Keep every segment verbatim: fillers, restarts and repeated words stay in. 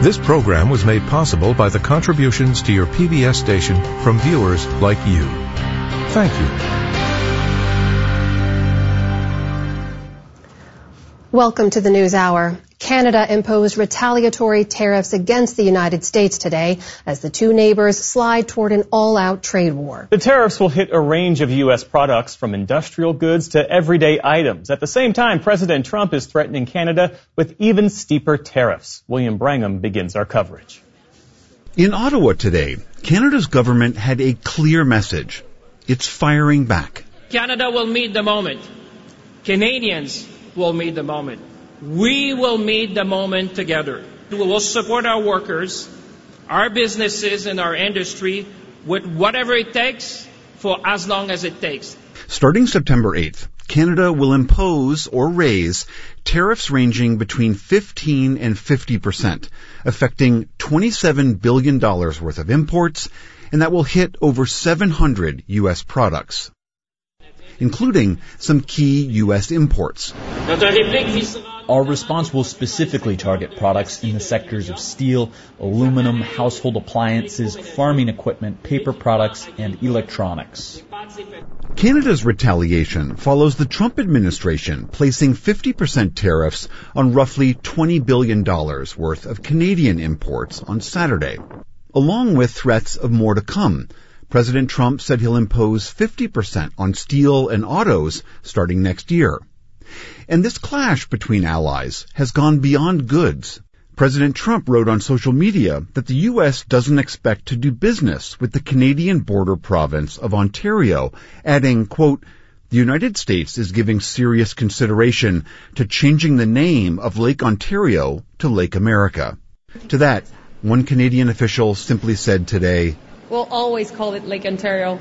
This program was made possible by the contributions to your P B S station from viewers like you. Thank you. Welcome to the News Hour. Canada imposed retaliatory tariffs against the United States today as the two neighbors slide toward an all-out trade war. The tariffs will hit a range of U S products from industrial goods to everyday items. At the same time, President Trump is threatening Canada with even steeper tariffs. William Brangham begins our coverage. In Ottawa today, Canada's government had a clear message. It's firing back. Canada will meet the moment. Canadians will meet the moment. We will meet the moment together. We will support our workers, our businesses, and our industry with whatever it takes for as long as it takes. Starting September eighth, Canada will impose or raise tariffs ranging between fifteen and fifty percent, affecting twenty-seven billion dollars worth of imports, and that will hit over seven hundred U S products, including some key U S imports. Our response will specifically target products in the sectors of steel, aluminum, household appliances, farming equipment, paper products, and electronics. Canada's retaliation follows the Trump administration placing fifty percent tariffs on roughly twenty billion dollars worth of Canadian imports on Saturday, along with threats of more to come. President Trump said he'll impose fifty percent on steel and autos starting next year. And this clash between allies has gone beyond goods. President Trump wrote on social media that the U S doesn't expect to do business with the Canadian border province of Ontario, adding, quote, "The United States is giving serious consideration to changing the name of Lake Ontario to Lake America." To that, one Canadian official simply said today, "We'll always call it Lake Ontario.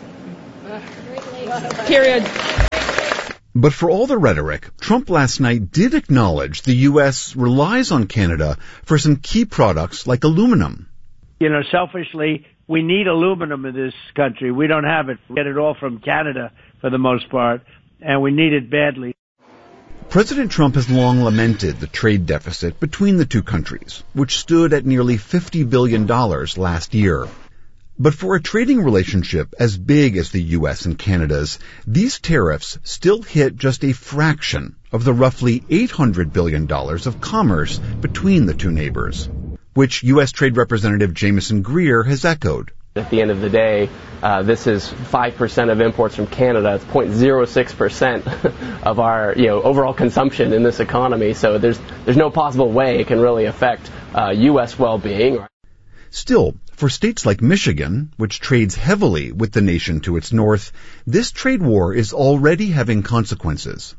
Period." But for all the rhetoric, Trump last night did acknowledge the U S relies on Canada for some key products like aluminum. You know, selfishly, we need aluminum in this country. We don't have it. We get it all from Canada for the most part, and we need it badly. President Trump has long lamented the trade deficit between the two countries, which stood at nearly fifty billion dollars last year. But for a trading relationship as big as the U S and Canada's, these tariffs still hit just a fraction of the roughly eight hundred billion dollars of commerce between the two neighbors, which U S Trade Representative Jameson Greer has echoed. At the end of the day, uh, this is five percent of imports from Canada. It's zero point zero six percent of our, you know, overall consumption in this economy. So there's there's no possible way it can really affect uh, U S well-being. Still, for states like Michigan, which trades heavily with the nation to its north, this trade war is already having consequences.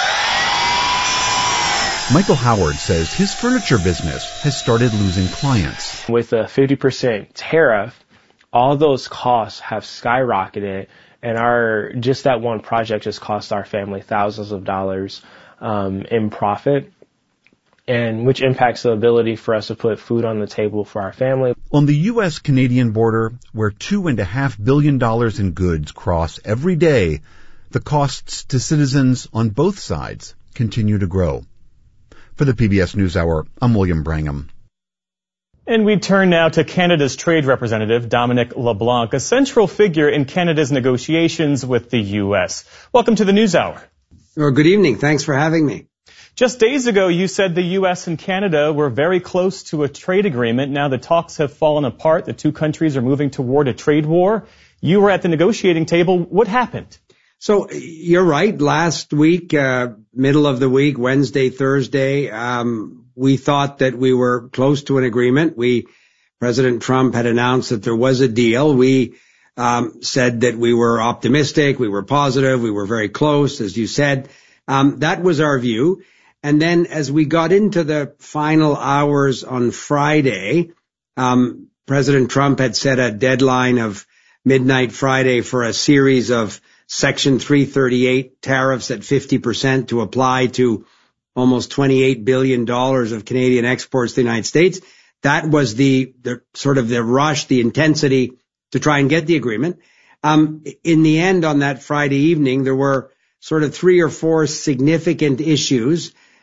Michael Howard says his furniture business has started losing clients. With a fifty percent tariff, all those costs have skyrocketed, and our just that one project just cost our family thousands of dollars um, in profit, and which impacts the ability for us to put food on the table for our family. On the U S Canadian border, where two and a half billion dollars in goods cross every day, the costs to citizens on both sides continue to grow. For the P B S NewsHour, I'm William Brangham. And we turn now to Canada's trade representative, Dominic LeBlanc, a central figure in Canada's negotiations with the U S. Welcome to the NewsHour. Oh, good evening. Thanks for having me. Just days ago, you said the U S and Canada were very close to a trade agreement. Now the talks have fallen apart. The two countries are moving toward a trade war. You were at the negotiating table. What happened? So you're right. Last week, uh, middle of the week, Wednesday, Thursday, um, we thought that we were close to an agreement. We, President Trump had announced that there was a deal. We um, said that we were optimistic, we were positive, we were very close, as you said. Um, that was our view. And then as we got into the final hours on Friday, um, President Trump had set a deadline of midnight Friday for a series of Section three thirty-eight tariffs at fifty percent to apply to almost twenty-eight billion dollars of Canadian exports to the United States. That was the, the sort of the rush, the intensity to try and get the agreement. Um, in the end, on that Friday evening, there were sort of three or four significant issues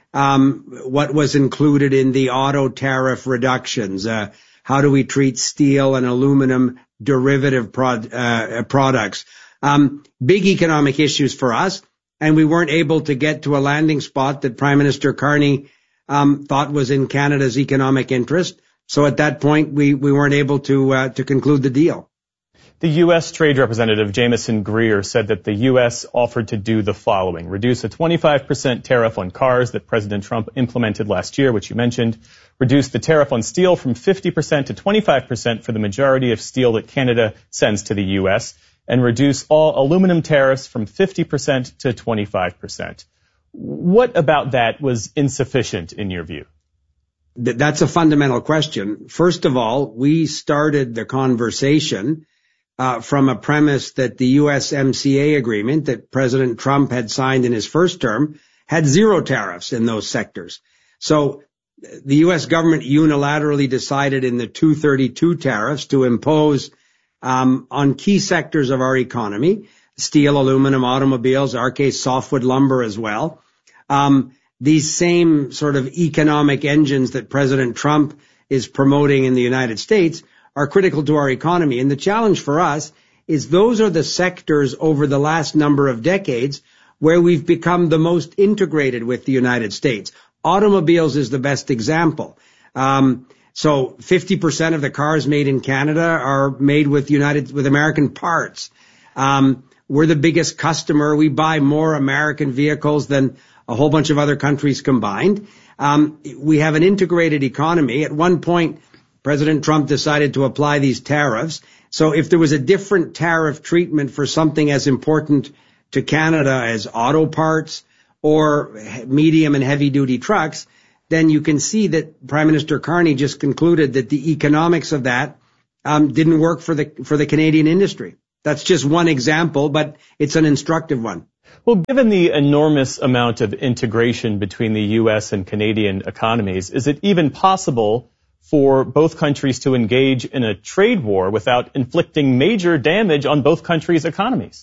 um, what was included in the auto tariff reductions. Uh, how do we treat steel and aluminum derivative prod, uh, products? Um, big economic issues for us, and we weren't able to get to a landing spot that Prime Minister Carney um, thought was in Canada's economic interest. So at that point, we, we weren't able to uh, to conclude the deal. The U S Trade Representative Jameson Greer said that the U S offered to do the following: reduce a twenty-five percent tariff on cars that President Trump implemented last year, which you mentioned, reduce the tariff on steel from fifty percent to twenty-five percent for the majority of steel that Canada sends to the U S, and reduce all aluminum tariffs from fifty percent to twenty-five percent. What about that was insufficient in your view? That's a fundamental question. First of all, we started the conversation uh, from a premise that the U S M C A agreement that President Trump had signed in his first term had zero tariffs in those sectors. So the U S government unilaterally decided in the two thirty-two tariffs to impose um, on key sectors of our economy, steel, aluminum, automobiles, our case, softwood lumber as well. Um, these same sort of economic engines that President Trump is promoting in the United States are critical to our economy. And the challenge for us is those are the sectors over the last number of decades where we've become the most integrated with the United States. Automobiles is the best example. Um, so fifty percent of the cars made in Canada are made with United, with American parts. Um, we're the biggest customer. We buy more American vehicles than a whole bunch of other countries combined. Um, we have an integrated economy. At one point, President Trump decided to apply these tariffs. So if there was a different tariff treatment for something as important to Canada as auto parts or medium and heavy duty trucks, then you can see that Prime Minister Carney just concluded that the economics of that um, didn't work for the for the Canadian industry. That's just one example, but it's an instructive one. Well, given the enormous amount of integration between the U S and Canadian economies, is it even possible for both countries to engage in a trade war without inflicting major damage on both countries' economies?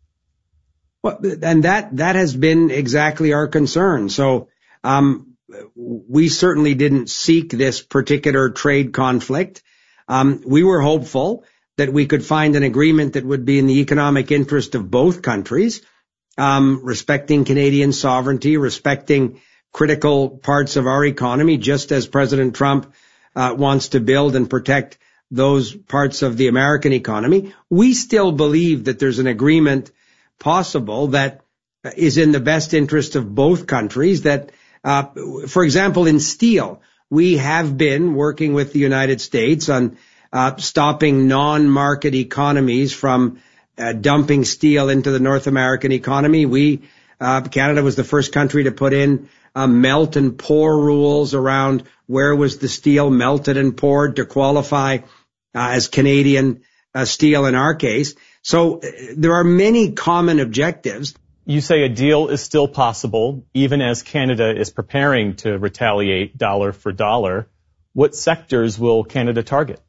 Well, and that, that has been exactly our concern. So, um, we certainly didn't seek this particular trade conflict. Um, we were hopeful that we could find an agreement that would be in the economic interest of both countries, um, respecting Canadian sovereignty, respecting critical parts of our economy, just as President Trump uh, wants to build and protect those parts of the American economy. We still believe that there's an agreement possible that is in the best interest of both countries. That, uh, for example, in steel, we have been working with the United States on uh, stopping non-market economies from uh, dumping steel into the North American economy. We, uh, Canada was the first country to put in uh, melt and pour rules around where was the steel melted and poured to qualify uh, as Canadian uh, steel in our case. So uh, there are many common objectives. You say a deal is still possible, even as Canada is preparing to retaliate dollar for dollar. What sectors will Canada target?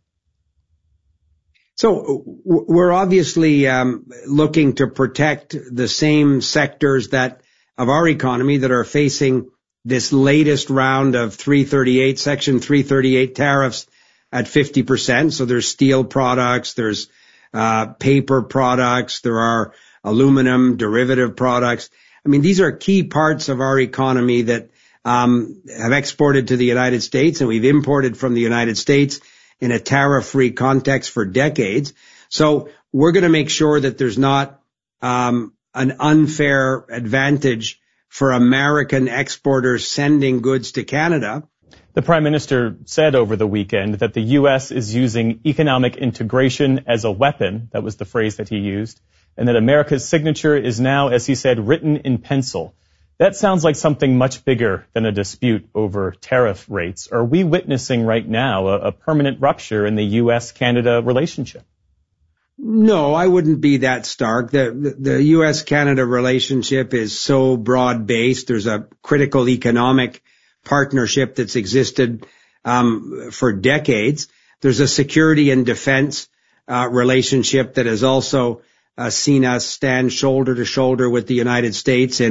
So we're obviously um, looking to protect the same sectors that of our economy that are facing this latest round of three thirty-eight, Section three thirty-eight tariffs at fifty percent. So there's steel products, there's uh, paper products, there are aluminum derivative products. I mean, these are key parts of our economy that um, have exported to the United States, and we've imported from the United States in a tariff-free context for decades. So we're going to make sure that there's not um, an unfair advantage for American exporters sending goods to Canada. The Prime Minister said over the weekend that the U S is using economic integration as a weapon. That was the phrase that he used. And that America's signature is now, as he said, written in pencil. That sounds like something much bigger than a dispute over tariff rates. Are we witnessing right now a, a permanent rupture in the U S Canada relationship? No, I wouldn't be that stark. The, the, the U S Canada relationship is so broad-based. There's a critical economic partnership that's existed um, for decades. There's a security and defense uh, relationship that has also uh, seen us stand shoulder to shoulder with the United States in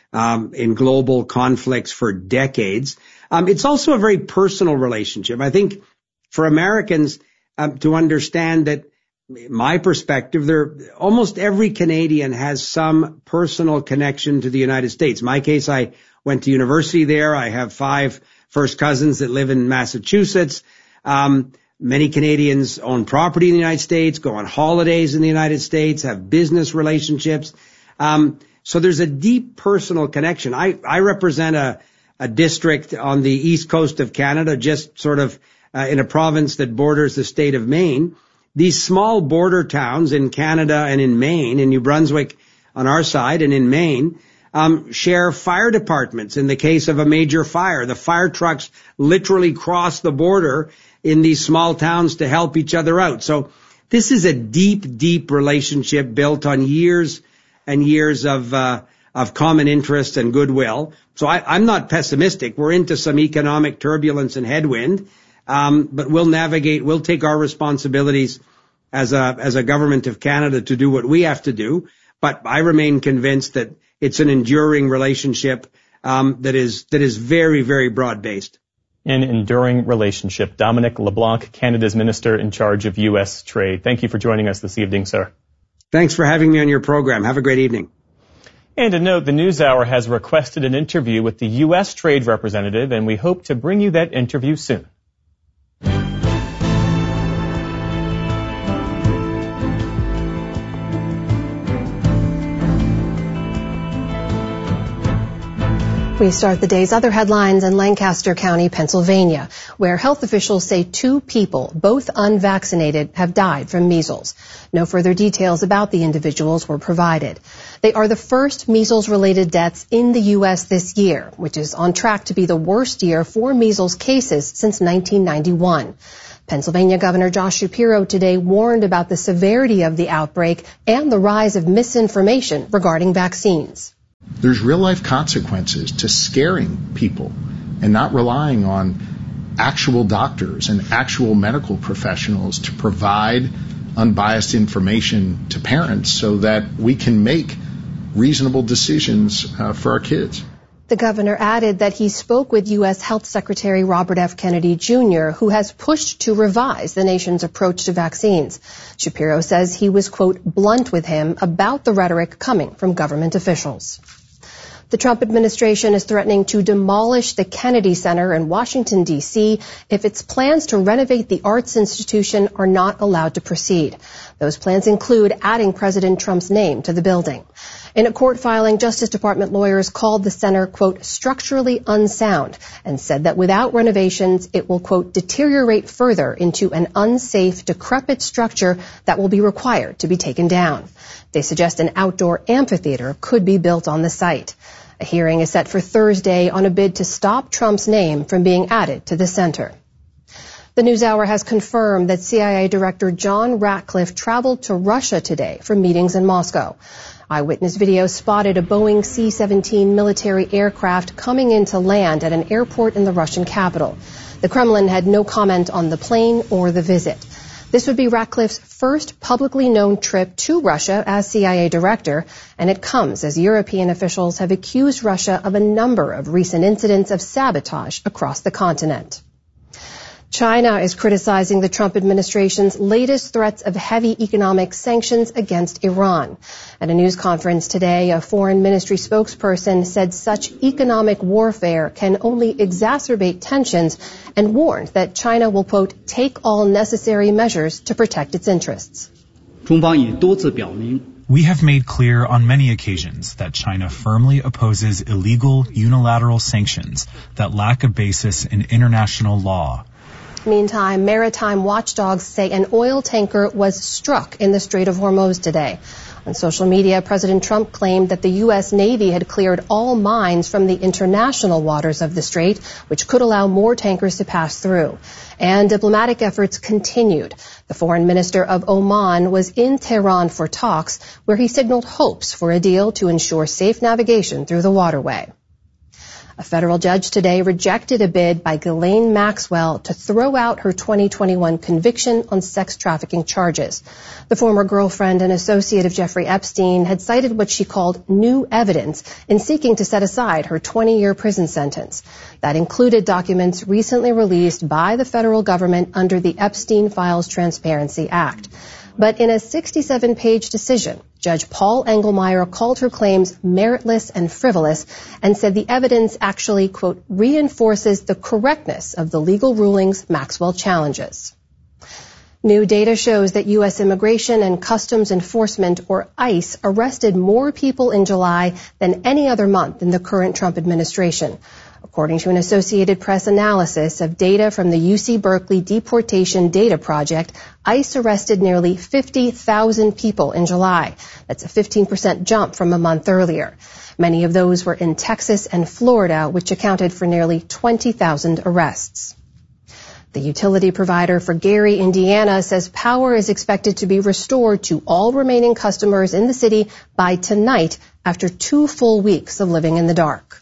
um, in global conflicts for decades. Um, it's also a very personal relationship. I think for Americans um, to understand that, my perspective, there almost every Canadian has some personal connection to the United States. In my case, I went to university there. I have five first cousins that live in Massachusetts. Um, many Canadians own property in the United States, go on holidays in the United States, have business relationships. Um, so there's a deep personal connection. I, I represent a, a district on the east coast of Canada, just sort of uh, in a province that borders the state of Maine. These small border towns in Canada and in Maine, in New Brunswick on our side and in Maine, um, share fire departments. In the case of a major fire, the fire trucks literally cross the border in these small towns to help each other out. So this is a deep, deep relationship built on years and years of uh, of common interest and goodwill. So I, I'm not pessimistic. We're into some economic turbulence and headwind. Um, but we'll navigate, we'll take our responsibilities as a, as a government of Canada to do what we have to do. But I remain convinced that it's an enduring relationship, um, that is, that is very, very broad-based. An enduring relationship. Dominic LeBlanc, Canada's Minister in charge of U S Trade. Thank you for joining us this evening, sir. Thanks for having me on your program. Have a great evening. And to note, the NewsHour has requested an interview with the U S Trade representative, and we hope to bring you that interview soon. We start the day's other headlines in Lancaster County, Pennsylvania, where health officials say two people, both unvaccinated, have died from measles. No further details about the individuals were provided. They are the first measles-related deaths in the U S this year, which is on track to be the worst year for measles cases since nineteen ninety-one. Pennsylvania Governor Josh Shapiro today warned about the severity of the outbreak and the rise of misinformation regarding vaccines. There's real-life consequences to scaring people and not relying on actual doctors and actual medical professionals to provide unbiased information to parents so that we can make reasonable decisions uh, for our kids. The governor added that he spoke with U S Health Secretary Robert F. Kennedy Junior, who has pushed to revise the nation's approach to vaccines. Shapiro says he was, quote, blunt with him about the rhetoric coming from government officials. The Trump administration is threatening to demolish the Kennedy Center in Washington, D C if its plans to renovate the arts institution are not allowed to proceed. Those plans include adding President Trump's name to the building. In a court filing, Justice Department lawyers called the center, quote, structurally unsound and said that without renovations, it will, quote, deteriorate further into an unsafe, decrepit structure that will be required to be taken down. They suggest an outdoor amphitheater could be built on the site. A hearing is set for Thursday on a bid to stop Trump's name from being added to the center. The NewsHour has confirmed that C I A Director John Ratcliffe traveled to Russia today for meetings in Moscow. Eyewitness video spotted a Boeing C seventeen military aircraft coming into land at an airport in the Russian capital. The Kremlin had no comment on the plane or the visit. This would be Ratcliffe's first publicly known trip to Russia as C I A director, and it comes as European officials have accused Russia of a number of recent incidents of sabotage across the continent. China is criticizing the Trump administration's latest threats of heavy economic sanctions against Iran. At a news conference today, a foreign ministry spokesperson said such economic warfare can only exacerbate tensions and warned that China will, quote, take all necessary measures to protect its interests. We have made clear on many occasions that China firmly opposes illegal unilateral sanctions that lack a basis in international law. Meantime, maritime watchdogs say an oil tanker was struck in the Strait of Hormuz today. On social media, President Trump claimed that the U S Navy had cleared all mines from the international waters of the strait, which could allow more tankers to pass through. And diplomatic efforts continued. The foreign minister of Oman was in Tehran for talks, where he signaled hopes for a deal to ensure safe navigation through the waterway. A federal judge today rejected a bid by Ghislaine Maxwell to throw out her twenty twenty-one conviction on sex trafficking charges. The former girlfriend and associate of Jeffrey Epstein had cited what she called new evidence in seeking to set aside her twenty-year prison sentence. That included documents recently released by the federal government under the Epstein Files Transparency Act. But in a sixty-seven page decision, Judge Paul Engelmeyer called her claims meritless and frivolous and said the evidence actually, quote, reinforces the correctness of the legal rulings Maxwell challenges. New data shows that U S Immigration and Customs Enforcement, or ICE, arrested more people in July than any other month in the current Trump administration. According to an Associated Press analysis of data from the U C Berkeley Deportation Data Project, ICE arrested nearly fifty thousand people in July. That's a fifteen percent jump from a month earlier. Many of those were in Texas and Florida, which accounted for nearly twenty thousand arrests. The utility provider for Gary, Indiana, says power is expected to be restored to all remaining customers in the city by tonight after two full weeks of living in the dark.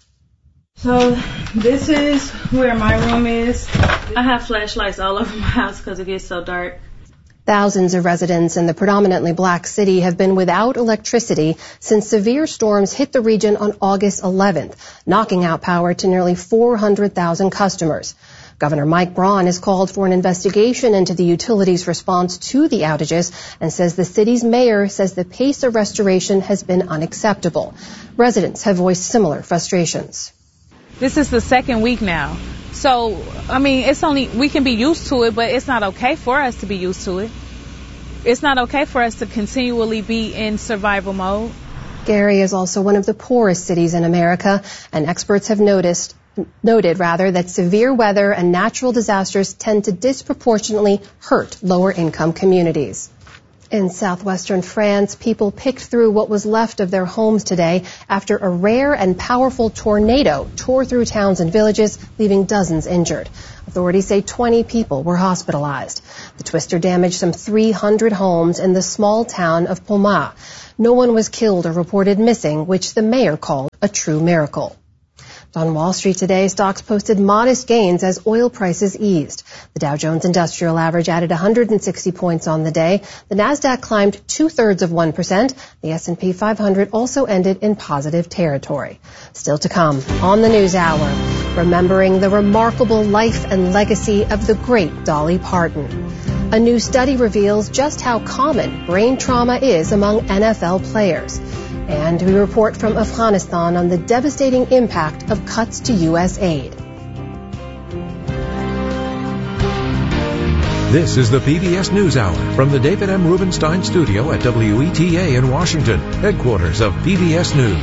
So this is where my room is. I have flashlights all over my house because it gets so dark. Thousands of residents in the predominantly black city have been without electricity since severe storms hit the region on August eleventh, knocking out power to nearly four hundred thousand customers. Governor Mike Braun has called for an investigation into the utility's response to the outages and says the city's mayor says the pace of restoration has been unacceptable. Residents have voiced similar frustrations. This is the second week now. So, I mean, it's only, we can be used to it, but it's not okay for us to be used to it. It's not okay for us to continually be in survival mode. Gary is also one of the poorest cities in America, and experts have noticed, noted rather that severe weather and natural disasters tend to disproportionately hurt lower income communities. In southwestern France, people picked through what was left of their homes today after a rare and powerful tornado tore through towns and villages, leaving dozens injured. Authorities say twenty people were hospitalized. The twister damaged some three hundred homes in the small town of Pomar. No one was killed or reported missing, which the mayor called a true miracle. On Wall Street today, stocks posted modest gains as oil prices eased. The Dow Jones Industrial Average added one hundred sixty points on the day. The Nasdaq climbed two-thirds of one percent. The S and P five hundred also ended in positive territory. Still to come on the News Hour, remembering the remarkable life and legacy of the great Dolly Parton. A new study reveals just how common brain trauma is among N F L players. And we report from Afghanistan on the devastating impact of cuts to U S aid. This is the P B S NewsHour from the David M. Rubenstein studio at W E T A in Washington, headquarters of P B S News.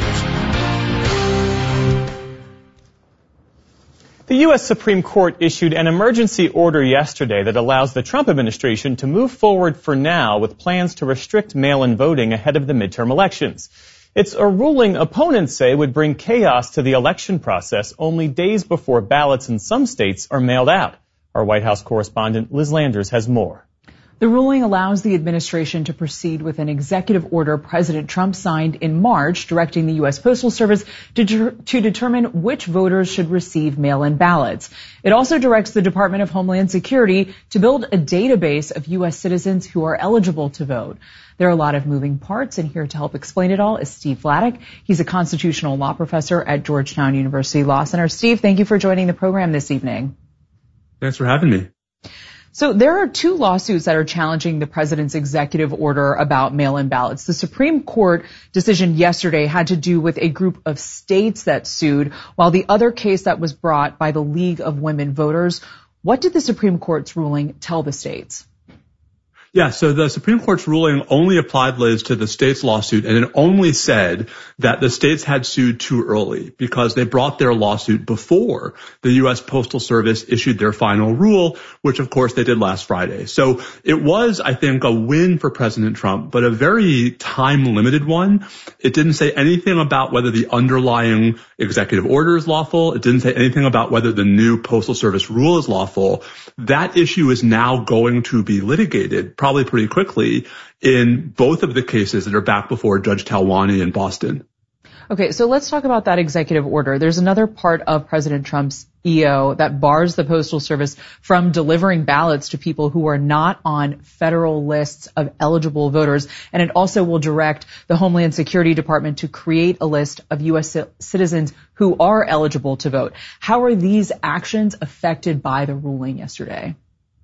The U S Supreme Court issued an emergency order yesterday that allows the Trump administration to move forward for now with plans to restrict mail-in voting ahead of the midterm elections. It's a ruling opponents say would bring chaos to the election process only days before ballots in some states are mailed out. Our White House correspondent Liz Landers has more. The ruling allows the administration to proceed with an executive order President Trump signed in March directing the U S Postal Service to, to determine which voters should receive mail-in ballots. It also directs the Department of Homeland Security to build a database of U S citizens who are eligible to vote. There are a lot of moving parts, and here to help explain it all is Steve Vladeck. He's a constitutional law professor at Georgetown University Law Center. Steve, thank you for joining the program this evening. Thanks for having me. So there are two lawsuits that are challenging the president's executive order about mail-in ballots. The Supreme Court decision yesterday had to do with a group of states that sued, while the other case that was brought by the League of Women Voters. What did the Supreme Court's ruling tell the states? Yeah, so the Supreme Court's ruling only applied, Liz, to the state's lawsuit, and it only said that the states had sued too early because they brought their lawsuit before the U S Postal Service issued their final rule, which of course they did last Friday. So it was, I think, a win for President Trump, but a very time-limited one. It didn't say anything about whether the underlying executive order is lawful. It didn't say anything about whether the new Postal Service rule is lawful. That issue is now going to be litigated probably pretty quickly in both of the cases that are back before Judge Talwani in Boston. Okay, so let's talk about that executive order. There's another part of President Trump's E O that bars the Postal Service from delivering ballots to people who are not on federal lists of eligible voters. And it also will direct the Homeland Security Department to create a list of U S citizens who are eligible to vote. How are these actions affected by the ruling yesterday?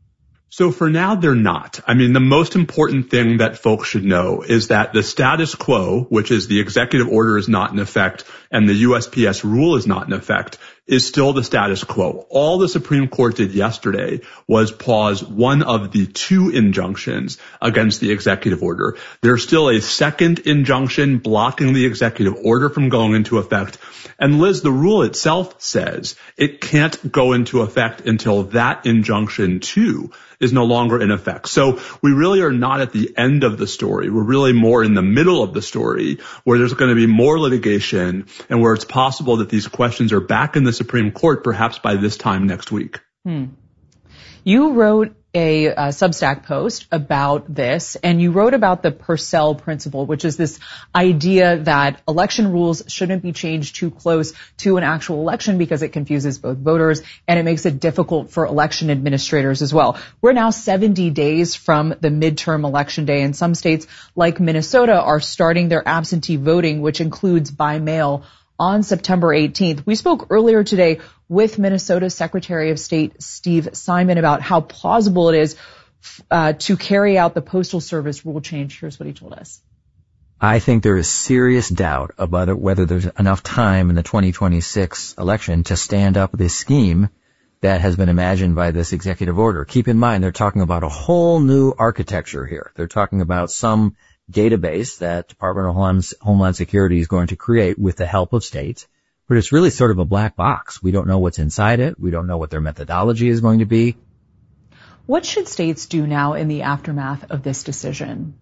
So for now, they're not. I mean, the most important thing that folks should know is that the status quo, which is the executive order is not in effect and the U S P S rule is not in effect, is still the status quo. All the Supreme Court did yesterday was pause one of the two injunctions against the executive order. There's still a second injunction blocking the executive order from going into effect. And Liz, the rule itself says it can't go into effect until that injunction too is no longer in effect. So we really are not at the end of the story. We're really more in the middle of the story where there's going to be more litigation and where it's possible that these questions are back in the Supreme Court perhaps by this time next week. Hmm. You wrote a, a Substack post about this, and you wrote about the Purcell principle, which is this idea that election rules shouldn't be changed too close to an actual election because it confuses both voters and it makes it difficult for election administrators as well. We're now seventy days from the midterm election day, and some states like Minnesota are starting their absentee voting, which includes by mail, on September eighteenth. We spoke earlier today with Minnesota Secretary of State Steve Simon about how plausible it is uh, to carry out the Postal Service rule change. Here's what he told us. I think there is serious doubt about whether there's enough time in the twenty twenty-six election to stand up this scheme that has been imagined by this executive order. Keep in mind, they're talking about a whole new architecture here. They're talking about some database that Department of Homeland Security is going to create with the help of states, but it's really sort of a black box. We don't know what's inside it. We don't know what their methodology is going to be. What should states do now in the aftermath of this decision?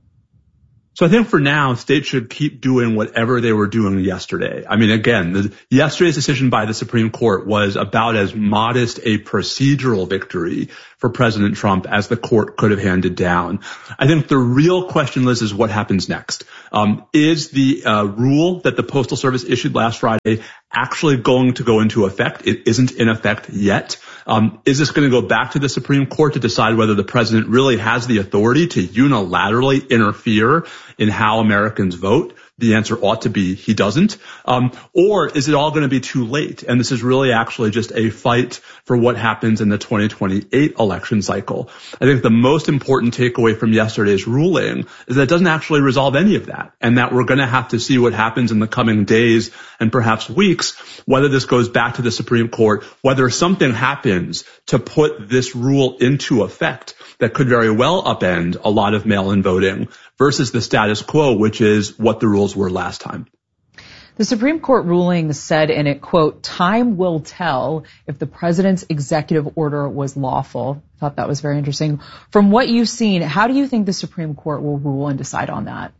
So I think for now, states should keep doing whatever they were doing yesterday. I mean, again, the, yesterday's decision by the Supreme Court was about as modest a procedural victory for President Trump as the court could have handed down. I think the real question, Liz, is what happens next. Um, is the uh, rule that the Postal Service issued last Friday actually going to go into effect? It isn't in effect yet. Um, is this going to go back to the Supreme Court to decide whether the president really has the authority to unilaterally interfere in how Americans vote? The answer ought to be he doesn't. Um, or is it all going to be too late? And this is really actually just a fight for what happens in the twenty twenty-eight election cycle. I think the most important takeaway from yesterday's ruling is that it doesn't actually resolve any of that, and that we're going to have to see what happens in the coming days and perhaps weeks, whether this goes back to the Supreme Court, whether something happens to put this rule into effect that could very well upend a lot of mail-in voting versus the status quo, which is what the rules were last time. The Supreme Court ruling said in it, quote, time will tell if the president's executive order was lawful. I thought that was very interesting. From what you've seen, how do you think the Supreme Court will rule and decide on that?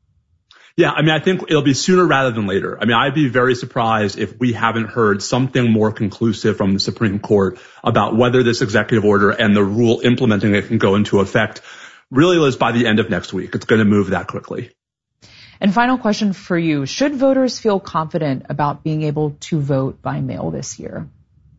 Yeah, I mean, I think it'll be sooner rather than later. I mean, I'd be very surprised if we haven't heard something more conclusive from the Supreme Court about whether this executive order and the rule implementing it can go into effect really, Liz, by the end of next week. It's going to move that quickly. And final question for you. Should voters feel confident about being able to vote by mail this year?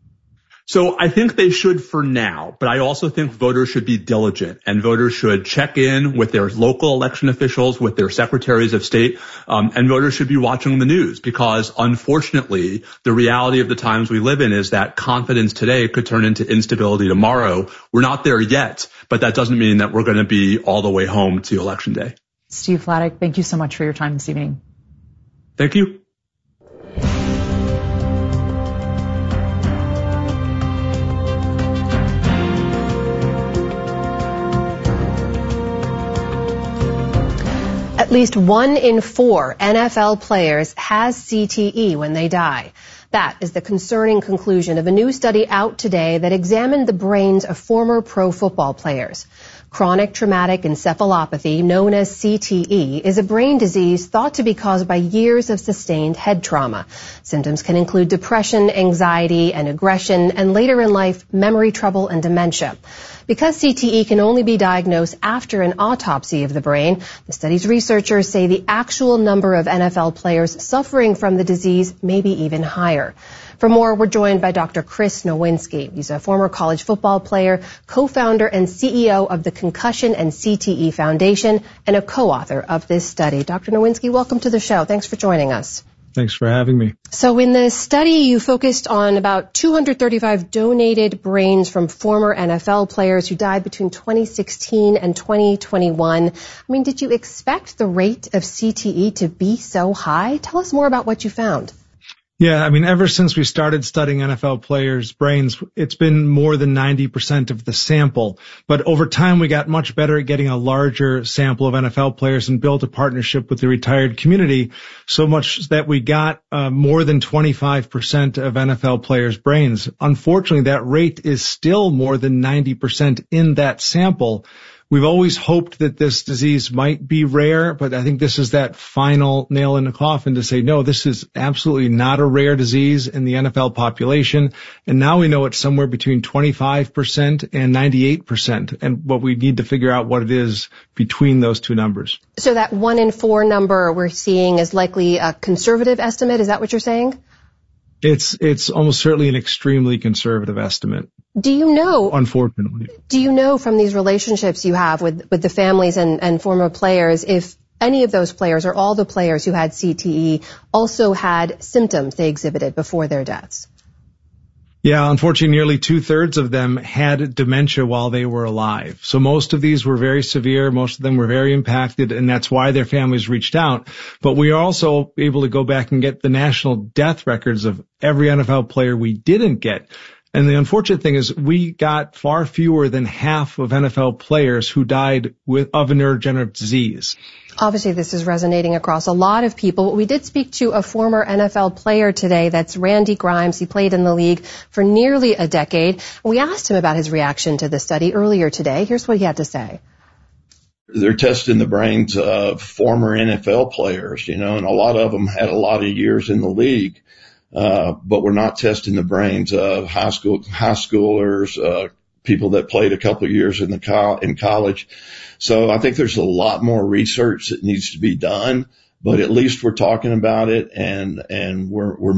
So I think they should for now, but I also think voters should be diligent, and voters should check in with their local election officials, with their secretaries of state, um, and voters should be watching the news, because unfortunately the reality of the times we live in is that confidence today could turn into instability tomorrow. We're not there yet, but that doesn't mean that we're going to be all the way home to Election Day. Steve Vladeck, thank you so much for your time this evening. Thank you. At least one in four N F L players has C T E when they die. That is the concerning conclusion of a new study out today that examined the brains of former pro football players. Chronic traumatic encephalopathy, known as C T E, is a brain disease thought to be caused by years of sustained head trauma. Symptoms can include depression, anxiety, and aggression, and later in life, memory trouble and dementia. Because C T E can only be diagnosed after an autopsy of the brain, the study's researchers say the actual number of N F L players suffering from the disease may be even higher. For more, we're joined by Doctor Chris Nowinski. He's a former college football player, co-founder and C E O of the Concussion and C T E Foundation, and a co-author of this study. Doctor Nowinski, welcome to the show. Thanks for joining us. Thanks for having me. So in the study, you focused on about two hundred thirty-five donated brains from former N F L players who died between twenty sixteen and twenty twenty-one. I mean, did you expect the rate of C T E to be so high? Tell us more about what you found. Yeah, I mean, ever since we started studying N F L players' brains, it's been more than ninety percent of the sample. But over time, we got much better at getting a larger sample of N F L players and built a partnership with the retired community, so much that we got uh, more than twenty-five percent of N F L players' brains. Unfortunately, that rate is still more than ninety percent in that sample. We've always hoped that this disease might be rare, but I think this is that final nail in the coffin to say, no, this is absolutely not a rare disease in the N F L population. And now we know it's somewhere between twenty-five percent and ninety-eight percent. And what we need to figure out what it is between those two numbers. So that one in four number we're seeing is likely a conservative estimate. Is that what you're saying? It's, it's almost certainly an extremely conservative estimate. Do you know, unfortunately, do you know from these relationships you have with, with the families and, and former players if any of those players or all the players who had C T E also had symptoms they exhibited before their deaths? Yeah, unfortunately, nearly two-thirds of them had dementia while they were alive. So most of these were very severe. Most of them were very impacted, and that's why their families reached out. But we are also able to go back and get the national death records of every N F L player we didn't get. And the unfortunate thing is we got far fewer than half of N F L players who died with, of a neurodegenerative disease. Obviously, this is resonating across a lot of people. We did speak to a former N F L player today. That's Randy Grimes. He played in the league for nearly a decade. We asked him about his reaction to the study earlier today. Here's what he had to say. They're testing the brains of former N F L players, you know, and a lot of them had a lot of years in the league. Uh, but we're not testing the brains of high school, high schoolers, uh, people that played a couple of years in the co- in college. So I think there's a lot more research that needs to be done, but at least we're talking about it and, and we're, we're